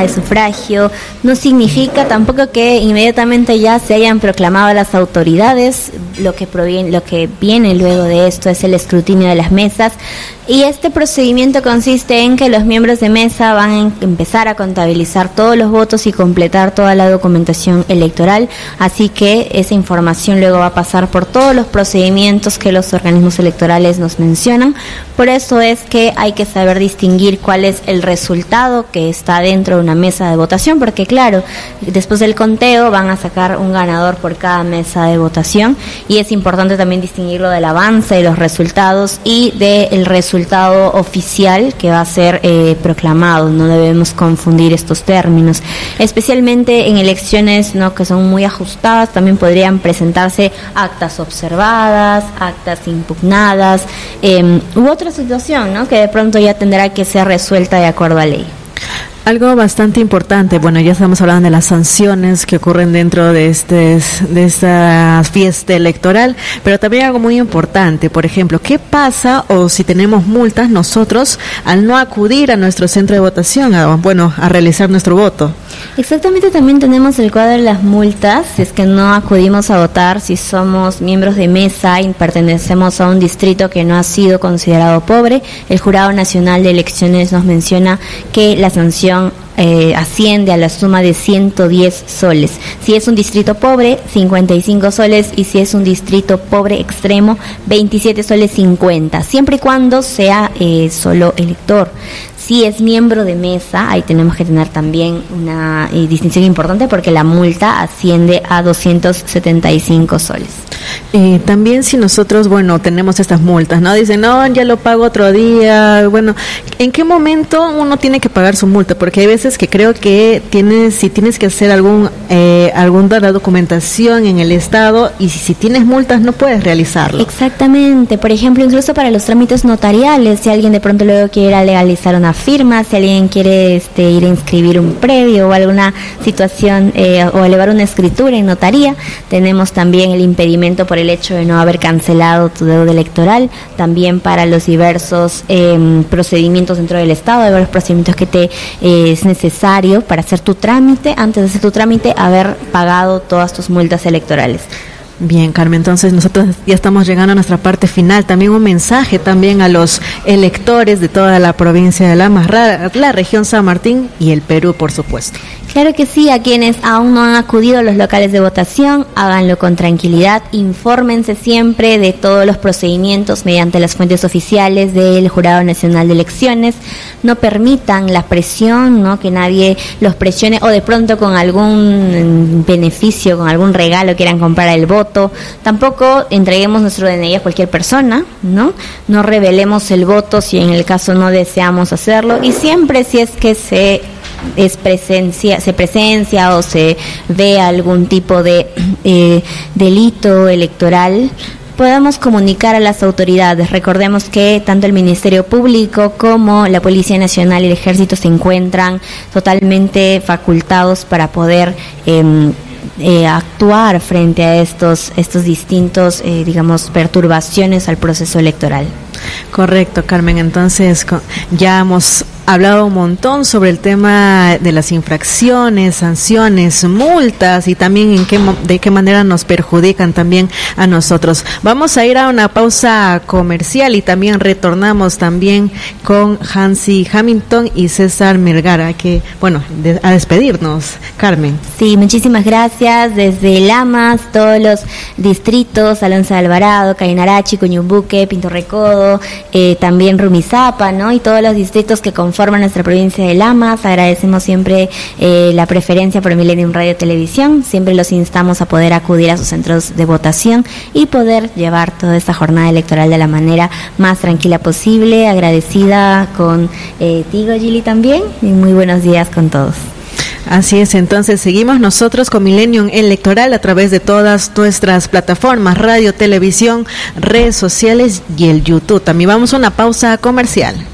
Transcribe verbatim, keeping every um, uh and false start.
de sufragio. No significa tampoco que inmediatamente ya se hayan proclamado las autoridades. Lo que proviene, lo que viene luego de esto es el escrutinio de las mesas. Y este procedimiento consiste en que los miembros de mesa van a empezar a contabilizar todos los votos y completar toda la documentación electoral, así que esa información luego va a pasar por todos los procedimientos que los organismos electorales nos mencionan. Por eso es que hay que saber distinguir cuál es el resultado que está dentro de una mesa de votación, porque claro, después del conteo van a sacar un ganador por cada mesa de votación, y es importante también distinguirlo del avance de los resultados y del resultado resultado oficial que va a ser eh, proclamado. No debemos confundir estos términos, especialmente en elecciones, ¿no?, que son muy ajustadas. También podrían presentarse actas observadas, actas impugnadas, eh, u otra situación, ¿no?, que de pronto ya tendrá que ser resuelta de acuerdo a ley. Algo bastante importante, bueno, ya estamos hablando de las sanciones que ocurren dentro de este de esta fiesta electoral, pero también algo muy importante, por ejemplo, ¿qué pasa o si tenemos multas nosotros al no acudir a nuestro centro de votación, a, bueno, a realizar nuestro voto? Exactamente, también tenemos el cuadro de las multas, si es que no acudimos a votar, si somos miembros de mesa y pertenecemos a un distrito que no ha sido considerado pobre. El Jurado Nacional de Elecciones nos menciona que la sanción Eh, asciende a la suma de ciento diez soles. Si es un distrito pobre, cincuenta y cinco soles, y si es un distrito pobre extremo, veintisiete soles cincuenta, siempre y cuando sea eh, solo elector. Si es miembro de mesa, ahí tenemos que tener también una eh, distinción importante, porque la multa asciende a doscientos setenta y cinco soles. Eh, también si nosotros, bueno, tenemos estas multas, ¿no? Dicen, no, ya lo pago otro día. Bueno, ¿en qué momento uno tiene que pagar su multa? Porque hay veces que creo que tienes, si tienes que hacer algún eh, alguna documentación en el Estado, y si, si tienes multas no puedes realizarlo. Exactamente. Por ejemplo, incluso para los trámites notariales, si alguien de pronto luego quiere legalizar una firma, si alguien quiere este, ir a inscribir un predio o alguna situación eh, o elevar una escritura en notaría, tenemos también el impedimento por el hecho de no haber cancelado tu deuda electoral. También para los diversos eh, procedimientos dentro del Estado, hay varios procedimientos que te eh, es necesario para hacer tu trámite, antes de hacer tu trámite, haber pagado todas tus multas electorales. Bien, Carmen, entonces nosotros ya estamos llegando a nuestra parte final. También un mensaje también a los electores de toda la provincia de Lamas, la región San Martín y el Perú, por supuesto. Claro que sí, a quienes aún no han acudido a los locales de votación, háganlo con tranquilidad, infórmense siempre de todos los procedimientos mediante las fuentes oficiales del Jurado Nacional de Elecciones. No permitan la presión, ¿no?, que nadie los presione, o de pronto con algún beneficio, con algún regalo quieran comprar el voto. Tampoco entreguemos nuestro D N I a cualquier persona, ¿no? No revelemos el voto si en el caso no deseamos hacerlo, y siempre, si es que se es presencia, se presencia o se ve algún tipo de eh, delito electoral, podamos comunicar a las autoridades. Recordemos que tanto el Ministerio Público como la Policía Nacional y el Ejército se encuentran totalmente facultados para poder eh, eh, actuar frente a estos estos distintos, eh, digamos, perturbaciones al proceso electoral. Correcto, Carmen. Entonces ya hemos hablado un montón sobre el tema de las infracciones, sanciones, multas, y también en qué de qué manera nos perjudican también a nosotros. Vamos a ir a una pausa comercial y también retornamos también con Hansi Hamilton y César Melgar, que bueno, de, a despedirnos, Carmen. Sí, muchísimas gracias. Desde Lamas, todos los distritos, Alonso de Alvarado, Cainarachi, Coñumbuque, Pinto Recodo, eh, también Rumizápa, ¿no?, y todos los distritos que conforman nuestra provincia de Lamas. Agradecemos siempre eh, la preferencia por Millennium Radio Televisión. Siempre los instamos a poder acudir a sus centros de votación y poder llevar toda esta jornada electoral de la manera más tranquila posible. Agradecida con eh, Tigo, Gili, también, y muy buenos días con todos. Así es, entonces seguimos nosotros con Millennium Electoral a través de todas nuestras plataformas, radio, televisión, redes sociales y el YouTube. También vamos a una pausa comercial.